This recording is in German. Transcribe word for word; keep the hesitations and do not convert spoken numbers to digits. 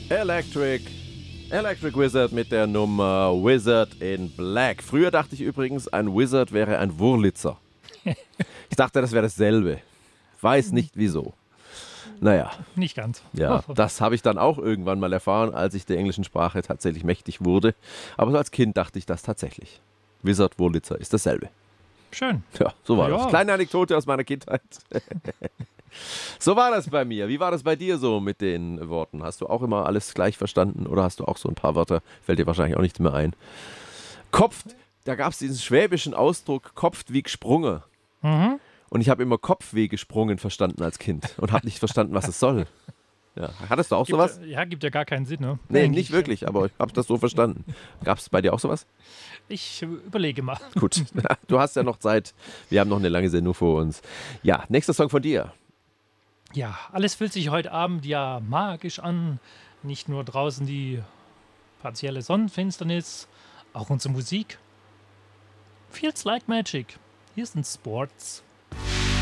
Electric. Electric Wizard mit der Nummer Wizard in Black. Früher dachte ich übrigens, ein Wizard wäre ein Wurlitzer. Ich dachte, das wäre dasselbe. Weiß nicht wieso. Naja. Nicht ganz. Ja, das habe ich dann auch irgendwann mal erfahren, als ich der englischen Sprache tatsächlich mächtig wurde. Aber so als Kind dachte ich das tatsächlich. Wizard, Wurlitzer ist dasselbe. Schön. Ja, so war Ja. das. Kleine Anekdote aus meiner Kindheit. So war das bei mir. Wie war das bei dir so mit den Worten? Hast du auch immer alles gleich verstanden oder hast du auch so ein paar Wörter, fällt dir wahrscheinlich auch nicht mehr ein. Kopft, da gab es diesen schwäbischen Ausdruck, kopft wie gesprungen. Mhm. Und ich habe immer Kopf wie gesprungen verstanden als Kind und habe nicht verstanden, was es soll. Ja. Hattest du auch Gibt, sowas? Ja, gibt ja gar keinen Sinn, ne? Nee, Eigentlich. nicht wirklich, aber ich habe das so verstanden. Gab es bei dir auch sowas? Ich überlege mal. Gut, du hast ja noch Zeit. Wir haben noch eine lange Sendung vor uns. Ja, nächster Song von dir. Ja, alles fühlt sich heute Abend ja magisch an. Nicht nur draußen die partielle Sonnenfinsternis, auch unsere Musik. Feels like magic. Hier sind Sports.